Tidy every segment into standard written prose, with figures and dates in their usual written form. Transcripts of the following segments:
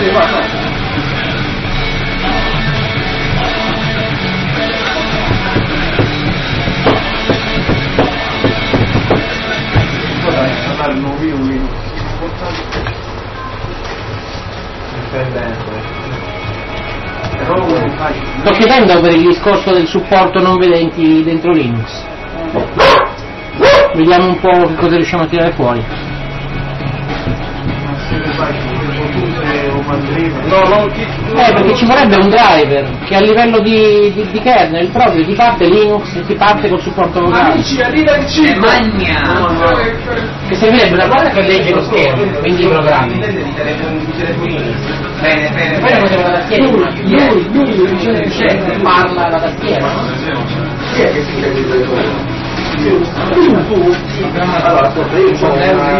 Sto chiedendo per il discorso del supporto non vedenti dentro Linux. Vediamo un po' che cosa riusciamo a tirare fuori. Perché ci vorrebbe un driver che a livello di kernel proprio ti parte Linux e ti parte col supporto locale. Amici, arriva il cibo! Che servirebbe una cosa che legge lo schermo, quindi i programmi. Bene. Poi non la tastiera. Lui parla la tastiera, no? Chi è che si chiede il telefono? Allora, ascolta, io ho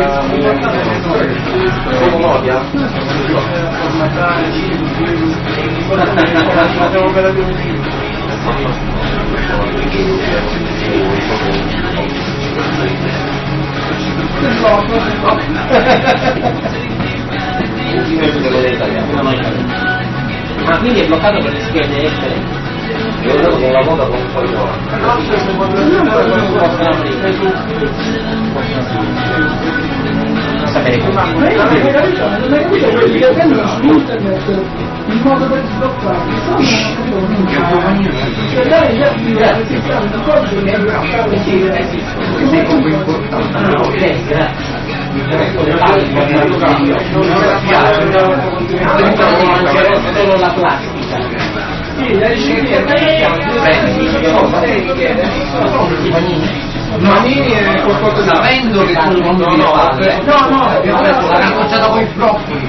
una Nokia. Ma quindi è bloccato per le schede estere? Io ho con la moda con un po' di sapere come. Non hai capito quelli che prendono su internet il modo per sbloccare cercare di attivare si stanno d'accordo che sei come importante. Ok, grazie. Solo la plastica. sì, la Manini è qualcosa di sapendo che tu non devi fare. no, l'ha racconciata con i broccoli.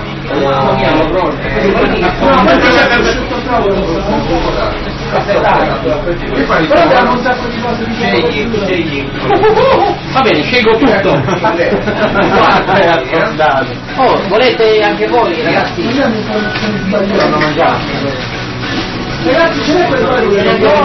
però abbiamo un sacco di cose di scegli. Va bene, scelgo tutto. Oh, volete anche voi, ragazzi? non mangiare. Ragazzi, ce n'è quel valore?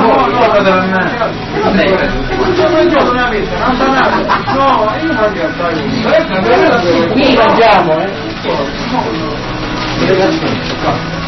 Non avete, non banale. No, io mangio. Qui mangiamo,